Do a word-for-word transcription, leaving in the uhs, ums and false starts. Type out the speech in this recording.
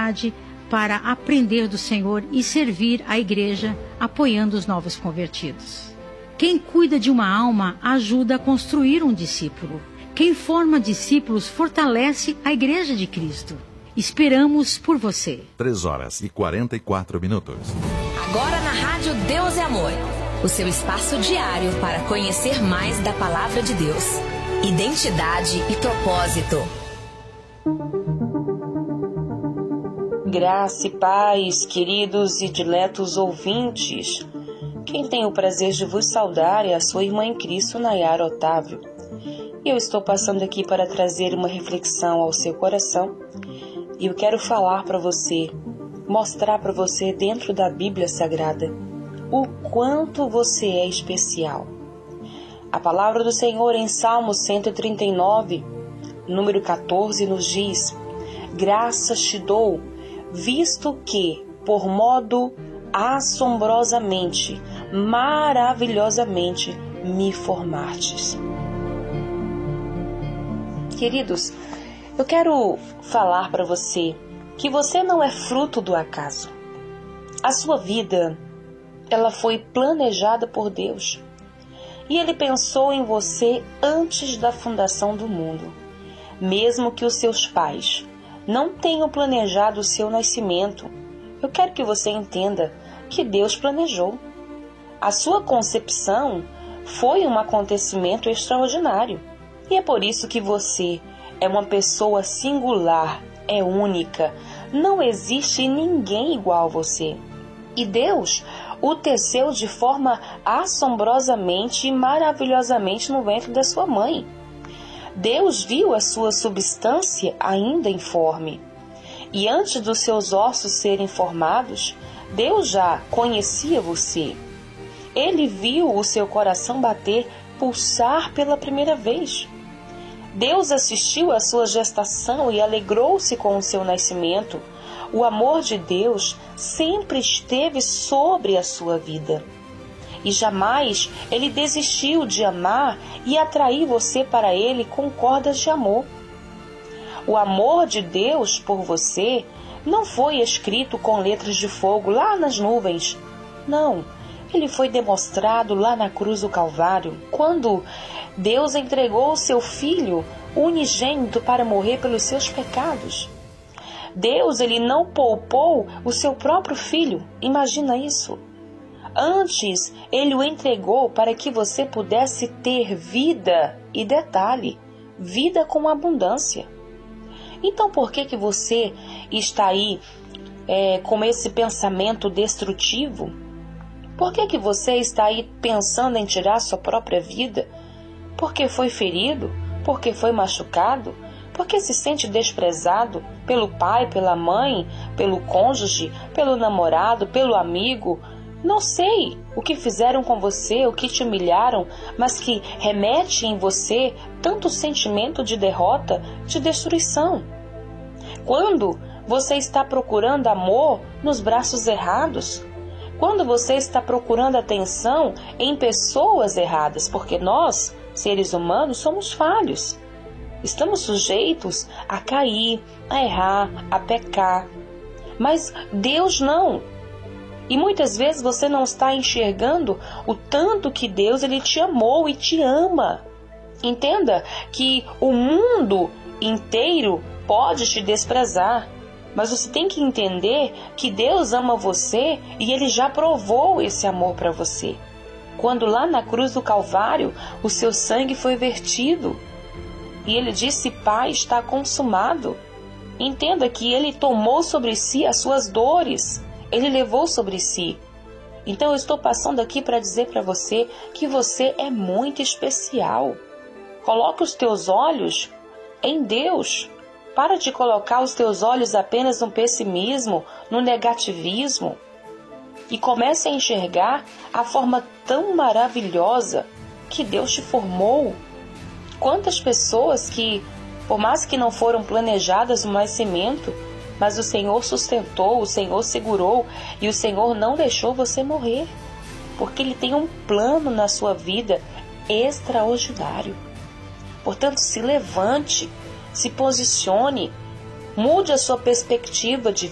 disponibilidade para aprender do Senhor e servir a igreja, apoiando os novos convertidos. Quem cuida de uma alma ajuda a construir um discípulo. Quem forma discípulos fortalece a igreja de Cristo. Esperamos por você. três horas e quarenta e quatro minutos. Agora na Rádio Deus é Amor. O seu espaço diário para conhecer mais da Palavra de Deus. Identidade e propósito. Graça e paz, queridos e diletos ouvintes. Quem tem o prazer de vos saudar é a sua irmã em Cristo, Nayara Otávio. E eu estou passando aqui para trazer uma reflexão ao seu coração. E eu quero falar para você, mostrar para você dentro da Bíblia Sagrada, o quanto você é especial. A palavra do Senhor em Salmo cento e trinta e nove, número quatorze, nos diz: graças te dou, visto que, por modo assombrosamente, maravilhosamente me formastes. Queridos, eu quero falar para você que você não é fruto do acaso. A sua vida, ela foi planejada por Deus. E Ele pensou em você antes da fundação do mundo. Mesmo que os seus pais não tenham planejado o seu nascimento, eu quero que você entenda que Deus planejou. A sua concepção foi um acontecimento extraordinário. E é por isso que você é uma pessoa singular, é única. Não existe ninguém igual a você. E Deus o teceu de forma assombrosamente e maravilhosamente no ventre da sua mãe. Deus viu a sua substância ainda informe. E antes dos seus ossos serem formados, Deus já conhecia você. Ele viu o seu coração bater, pulsar pela primeira vez. Deus assistiu à sua gestação e alegrou-se com o seu nascimento. O amor de Deus sempre esteve sobre a sua vida. E jamais Ele desistiu de amar e atrair você para Ele com cordas de amor. O amor de Deus por você não foi escrito com letras de fogo lá nas nuvens. Não, ele foi demonstrado lá na cruz do Calvário, quando Deus entregou o seu Filho unigênito para morrer pelos seus pecados. Deus, ele não poupou o seu próprio Filho. Imagina isso. Antes, ele o entregou para que você pudesse ter vida. E detalhe, vida com abundância. Então, por que que você está aí é, com esse pensamento destrutivo? Por que que você está aí pensando em tirar sua própria vida? Porque foi ferido? Porque foi machucado? Porque se sente desprezado pelo pai, pela mãe, pelo cônjuge, pelo namorado, pelo amigo? Não sei o que fizeram com você, o que te humilharam, mas que remete em você tanto sentimento de derrota, de destruição. Quando você está procurando amor nos braços errados, quando você está procurando atenção em pessoas erradas, porque nós, seres humanos, somos falhos. Estamos sujeitos a cair, a errar, a pecar. Mas Deus não. E muitas vezes você não está enxergando o tanto que Deus ele te amou e te ama. Entenda que o mundo inteiro pode te desprezar, mas você tem que entender que Deus ama você e Ele já provou esse amor para você. Quando lá na cruz do Calvário o seu sangue foi vertido e Ele disse: Pai, está consumado. Entenda que Ele tomou sobre si as suas dores. Ele levou sobre si. Então eu estou passando aqui para dizer para você que você é muito especial. Coloque os teus olhos em Deus. Para de colocar os teus olhos apenas no pessimismo, no negativismo. E comece a enxergar a forma tão maravilhosa que Deus te formou. Quantas pessoas que, por mais que não foram planejadas no nascimento, mas o Senhor sustentou, o Senhor segurou e o Senhor não deixou você morrer. Porque Ele tem um plano na sua vida extraordinário. Portanto, se levante, se posicione, mude a sua perspectiva de